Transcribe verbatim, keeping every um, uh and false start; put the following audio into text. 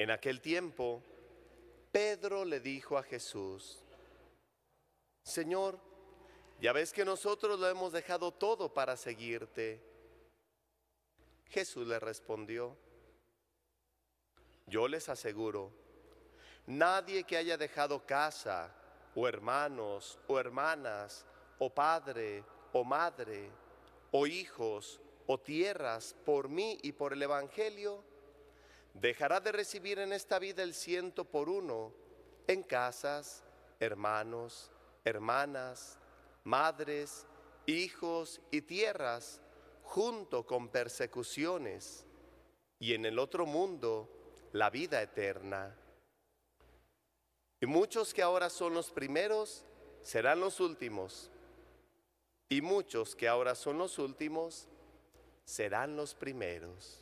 En aquel tiempo, Pedro le dijo a Jesús: Señor, ya ves que nosotros lo hemos dejado todo para seguirte. Jesús le respondió: Yo les aseguro, nadie que haya dejado casa, o hermanos, o hermanas, o padre, o madre, o hijos, o tierras, por mí y por el Evangelio, dejará de recibir en esta vida el ciento por uno en casas, hermanos, hermanas, madres, hijos y tierras, junto con persecuciones, y en el otro mundo la vida eterna. Y muchos que ahora son los primeros serán los últimos, y muchos que ahora son los últimos serán los primeros.